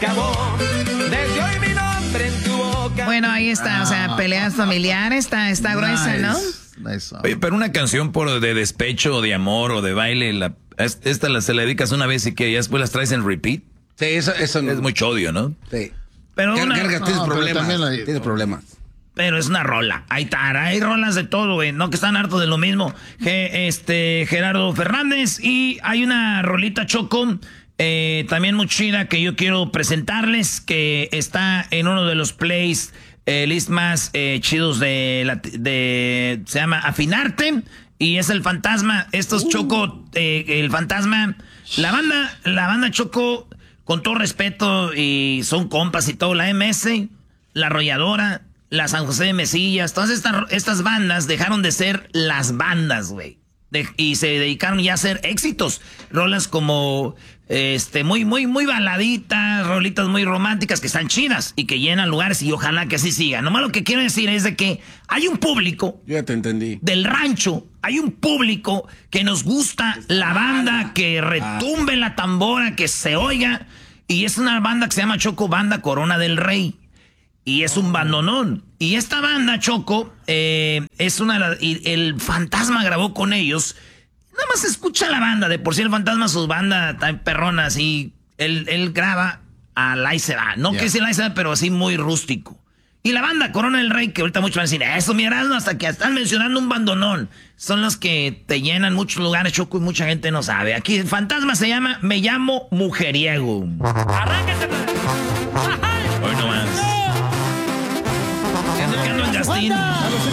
acabó. Desde hoy mi nombre en tu boca. Bueno, ahí está, o sea, peleas familiares, está gruesa, ¿no? Nice. Oye, pero una canción de despecho, o de amor, o de baile, se la dedicas una vez y que ya después las traes en repeat. Sí, eso no. Es mucho odio, ¿no? Sí. Pero Tienes problemas. Pero es una rola. Hay rolas de todo, güey. No que están hartos de lo mismo. Gerardo Fernández. Y hay una rolita, Choco, también muy chida, que yo quiero presentarles, que está en uno de los plays list más chidos se llama Afinarte. Y es El Fantasma. Estos Choco, El Fantasma. La banda Choco, con todo respeto, y son compas y todo, la MS, la Arrolladora, la San José de Mesillas, todas estas bandas dejaron de ser las bandas, güey. Y se dedicaron ya a hacer éxitos. Rolas como muy baladitas, rolitas muy románticas que están chidas y que llenan lugares, y ojalá que así siga. Nomás lo que quiero decir es de que hay un público. Ya te entendí. Del rancho, hay un público que nos gusta la banda, que retumbe la tambora, que se oiga. Y es una banda que se llama Choco, Banda Corona del Rey. Y es un bandonón. Y esta banda, Choco, es una de las... Y el Fantasma grabó con ellos. Nada más escucha la banda. De por sí el Fantasma, sus bandas tan perronas. Y él graba a la se va. No que sea la se va, pero así muy rústico. Y la banda Corona del Rey, que ahorita muchos van a decir, eso, mira, hasta que están mencionando un bandonón. Son los que te llenan muchos lugares, Choco, y mucha gente no sabe. Aquí el Fantasma se llama Me Llamo Mujeriego. Arráncate. Hoy no más. Ando en Gastín.